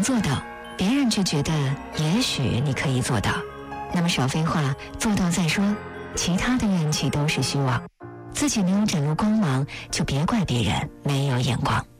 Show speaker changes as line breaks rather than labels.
能做到，别人却觉得也许你可以做到，那么少废话，做到再说，其他的怨气都是虚妄。自己没有展露光芒，就别怪别人没有眼光。